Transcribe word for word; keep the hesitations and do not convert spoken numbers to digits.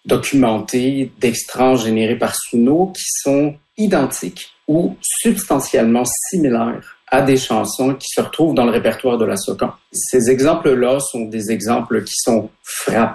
documentés d'extraits générés par Suno qui sont identiques ou substantiellement similaires à des chansons qui se retrouvent dans le répertoire de la Socan. Ces exemples-là sont des exemples qui sont frappants